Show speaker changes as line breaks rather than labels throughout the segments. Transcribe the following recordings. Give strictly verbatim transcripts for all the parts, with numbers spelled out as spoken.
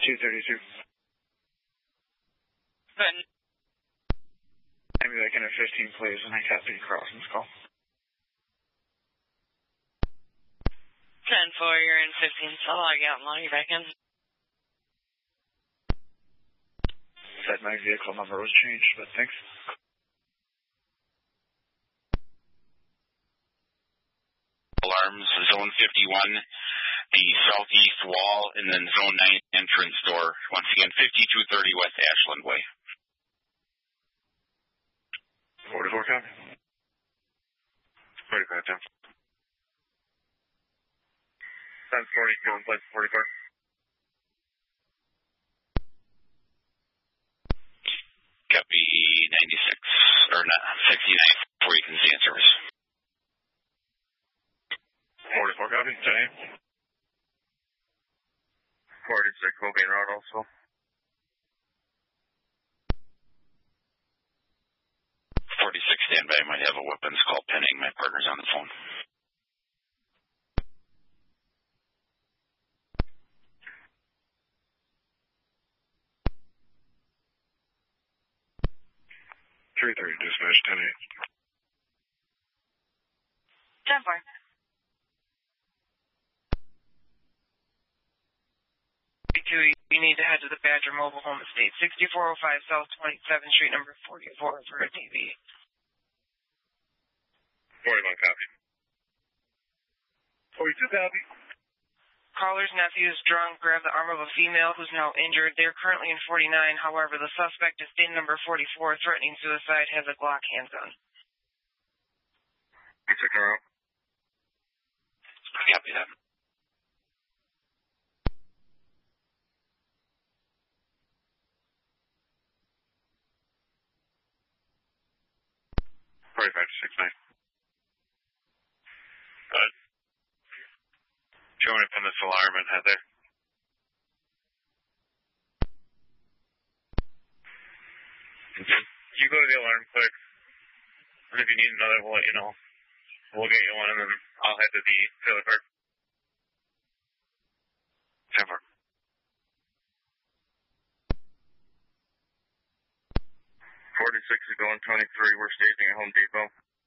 two thirty-two.
Good.
Maybe like in a fifteen, please, and I copy Carlson's call.
ten four, you're in fifteen, so I'll log out and log you back in.
Said my vehicle number was changed, but thanks.
Alarms, zone fifty-one, the southeast wall, and then zone nine entrance door. Once again, fifty-two thirty West Ashland Way.
forty-four copy. forty-five down. ten forty, going place forty-four.
Copy ninety-six, or not, sixty-nine, before you can see in service.
forty-four copy, ten eight. forty-six will be in route also.
forty-six standby, might have a weapons call pending. My partner's on the phone.
three thirty dispatch, ten eight.
ten four. You need to head to the Badger Mobile Home Estate, sixty-four oh five South twenty-seventh Street, number forty-four, for a T V.
forty-one copy. forty-two copy.
Caller's nephew is drunk, grabbed the arm of a female who's now injured. They're currently in forty-nine. However, the suspect is in number forty-four, threatening suicide, has a Glock handgun.
It's a girl.
Copy that.
forty-five to six nine. Good. Showing up on this alarm and head there. You go to the alarm quick, and if you need another, we'll let you know. We'll get you one, and then I'll head to the trailer park. ten four. forty-six is going twenty-three. We're staging at Home Depot.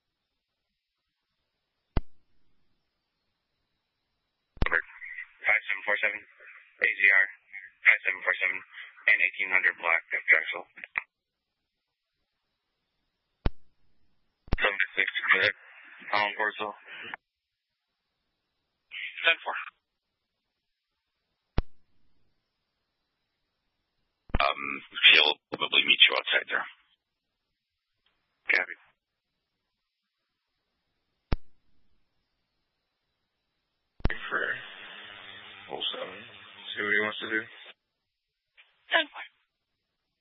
five seven four seven A Z R five seven four seven and eighteen hundred Black F Drexel. seventy-six clear. Pound Corso.
ten four. Um, she'll probably meet you outside there.
Copy. For oh seven. See what he wants to do.